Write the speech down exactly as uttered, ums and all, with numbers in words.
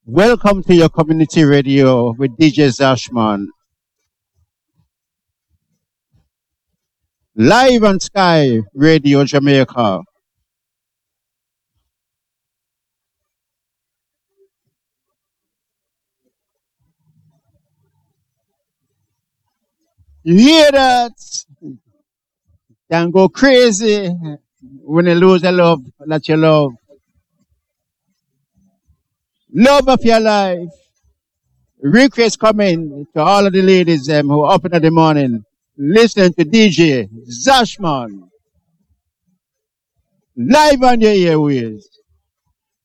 Welcome to your community radio with D J Zashman. Live on Sky Radio Jamaica. You hear that? Can go crazy when you lose a love that you love. Love of your life. Request coming to all of the ladies um, who are up in the morning listening to D J Zashman live on your airways.